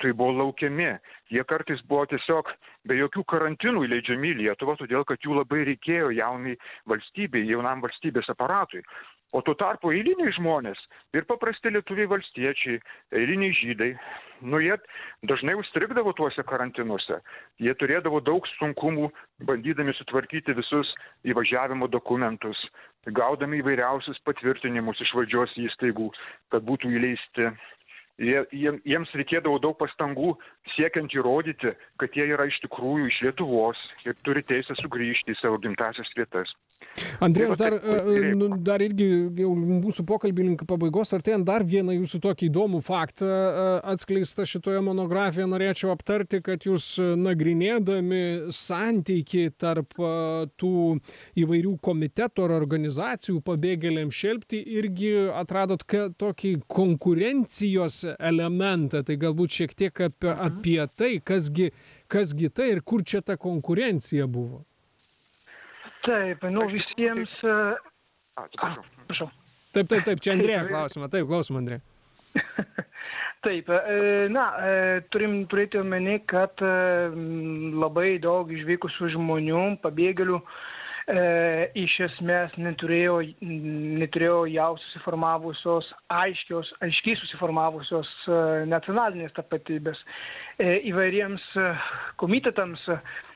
lietuviai buvo laukiami. Jie kartais buvo tiesiog be jokių karantinų įleidžiami į Lietuvą, todėl kad jų labai reikėjo jaunam valstybės aparatui. O tuo tarpu eiliniai žmonės ir paprasti lietuviai valstiečiai, eiliniai žydai, jie dažnai užstrigdavo tuose karantinuose. Jie turėdavo daug sunkumų, bandydami sutvarkyti visus įvažiavimo dokumentus, gaudami įvairiausius patvirtinimus iš valdžios įstaigų, kad būtų įleisti. Jiems reikėdavo daug pastangų siekiant įrodyti, kad jie yra iš tikrųjų iš Lietuvos ir turi teisę sugrįžti į savo gimtasias vietas. Andrėjau, aš dar irgi jau mūsų pokalbį link pabaigos artėjant dar vieną jūsų tokį įdomų faktą atskleistą šitoje monografijoje norėčiau aptarti, kad jūs nagrinėdami santykį tarp tų įvairių komitetų ar organizacijų pabėgėliams šelpti irgi atradot tokį konkurencijos elementą. Tai galbūt šiek tiek apie tai, kasgi tai ir kur čia ta konkurencija buvo. Taip, visiems... Prašau. Taip, čia Andrėja klausimą. Taip, klausim, Andrėja. Taip, turim turėti omeny, kad labai daug išvykusių žmonių, pabėgėlių, iš esmės neturėjo jau susiformavusios, aiškiai susiformavusios nacionalinės tapatybės. Įvairiems komitetams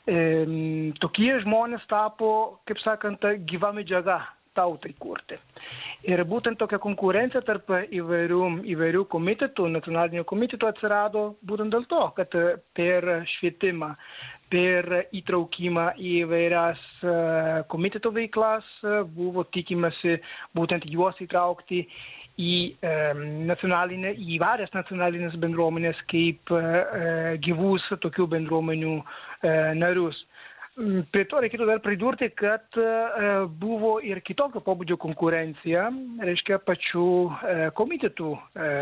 tokie žmonės tapo, kaip sakant, gyva medžiaga tautai kurti. Ir būtent tokia konkurencija tarp įvairių komitetų, nacionalinių komitetų atsirado būtent dėl to, kad per švietimą, per įtraukimą į įvairias komiteto veiklas buvo tikimasi būtent juos įtraukti į įvairias nacionalinės bendruomenės kaip gyvus tokių bendruomenių narius. Prie to reikėtų dar pridurti, kad buvo ir kitokio pobūdžio konkurencija, reiškia pačių komitetų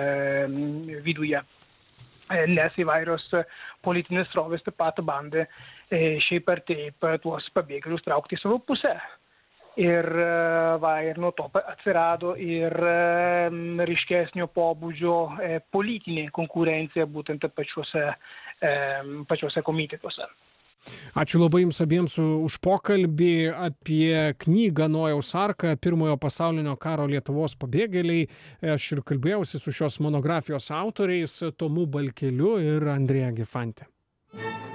viduje, nes įvairios politinės srovės taip pat bandė šiaip ar taip tuos pabėgėlius traukti į savo pusę. Ir nuo to atsirado ir ryškesnio pobūdžio politinė konkurencija būtent pačiuose komitetuose. Ačiū labai jums abiems už pokalbį apie knygą Nojaus arka, Pirmojo pasaulinio karo Lietuvos pabėgėliai. Aš ir kalbėjausi su šios monografijos autoriais Tomu Balkeliu ir Andrėja Gifante.